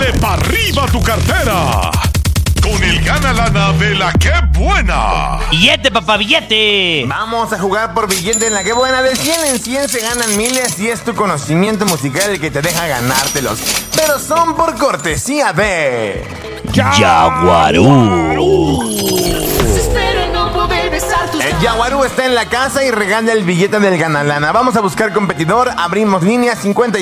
Dale pa' arriba tu cartera con el Gana Lana de la ¡Qué Buena! ¡Billete, papá, billete! Vamos a jugar por billete en la ¡Qué Buena! De 100 en 100 se ganan miles y es tu conocimiento musical el que te deja ganártelos. Pero son por cortesía de... Yaguarú. El Yaguarú está en la casa y regala el billete del Gana Lana. Vamos a buscar competidor. Abrimos línea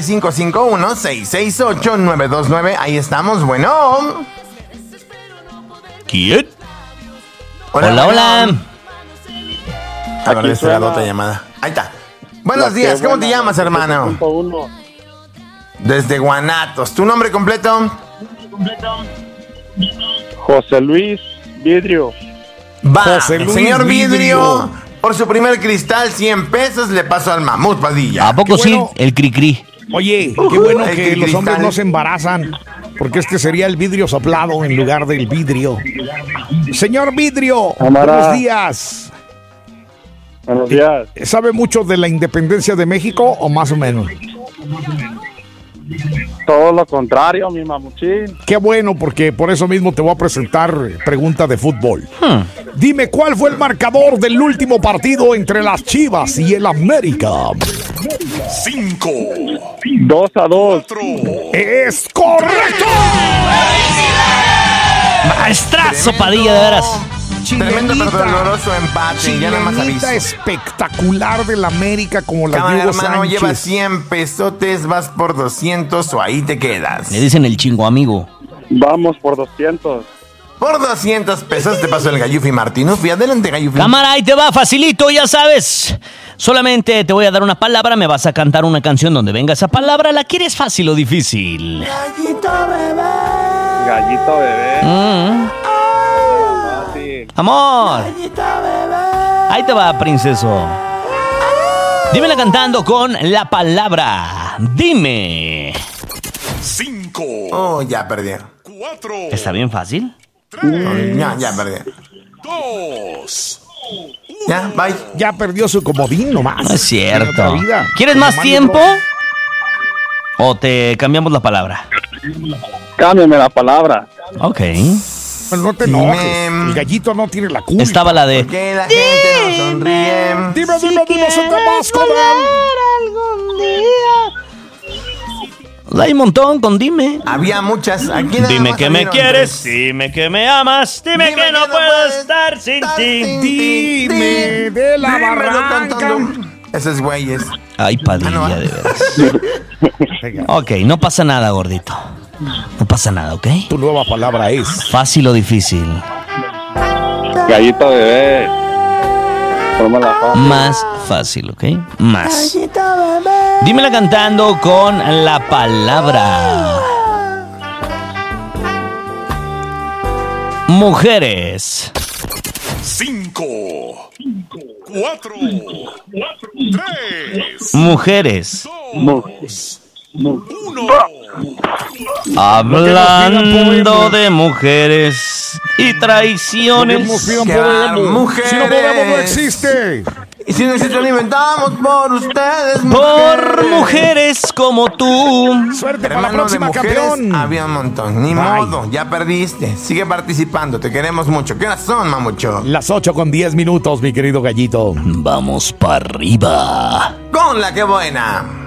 5551-668-929. Ahí estamos. Bueno. ¿Quién? Hola. A ver, Aquí esta era suena. otra llamada. Ahí está. Buenos La días. Qué ¿Cómo te Buena, llamas, hermano? 97.1. Desde Guanatos. ¿Tu nombre completo? José Luis Vidrio. Va, José Luis señor Vidrio. Vidrio. Por su primer cristal, 100 pesos le paso al Mamut Padilla. ¿A poco Qué sí? bueno. El cri-cri. Oye, qué bueno El que los cristal. hombres no se embarazan, porque este sería el vidrio soplado en lugar del vidrio. Señor Vidrio, Cámara. buenos días. Buenos días. ¿Sabe mucho de la independencia de México o más o menos? Todo lo contrario, mi mamuchín. Qué bueno, porque por eso mismo te voy a presentar pregunta de fútbol. Dime, ¿cuál fue el marcador del último partido entre las Chivas y el América? 5, 2-2. 4, ¡Es correcto! Maestrazo, Padilla, de veras. Tremendo pero doloroso empate. Ya nada más aviso. Chilenita espectacular del América como la Cámara, Diego hermano, Sánchez. llevas 100 pesotes, vas por 200 o ahí te quedas. Le dicen el chingo amigo. Vamos por 200. Por 200 pesos te paso el Gallufi Martinufi. Adelante, Gallufi. Cámara, ahí te va, facilito, ya sabes. Solamente te voy a dar una palabra, me vas a cantar una canción donde venga esa palabra. ¿La quieres fácil o difícil? Gallito bebé. Fácil. Amor. Ahí te va, princeso. Dímela cantando con la palabra. Dime. 5, Oh, ya perdí. 4, ¿Está bien fácil? 3, Ya perdí. 2, Ya, bye. Ya perdió su comodín nomás. No es cierto. En otra vida. ¿Quieres Como más Mario tiempo? Bros. ¿O te cambiamos la palabra? Cámbiame la palabra. Ok. Bueno, no te Dime. enojes. El gallito no tiene la culpa. Estaba la de... Que la gente no sonríe. Dime, se te vas con Hay un montón con dime. Había muchas. Aquí nada Dime más que me salieron quieres, tres. dime que me amas, dime que no puedo estar sin ti. Dime de la Dímelo barranca. cantando. Esos güeyes. Ay, Padilla, no. de veras. Ok, no pasa nada, gordito. No pasa nada, ¿ok? Tu nueva palabra es Fácil o difícil. Gallito bebé. Fórmula fácil. Más fácil, ¿ok? Más. Dímela cantando con la palabra. Mujeres. 5, 4, 3, Mujeres. 2, 1. Hablando de mujeres y traiciones. Si Que no podemos, mujeres. no existe. Y si no existe, lo inventamos por ustedes, Por mujeres como tú. Suerte para la Hermano, de próxima, mujeres campeón. había un montón. Ni Bye. modo, ya perdiste. Sigue participando, te queremos mucho. ¿Qué horas son, mamucho? Las 8:10, mi querido gallito. Vamos para arriba. Con la que buena.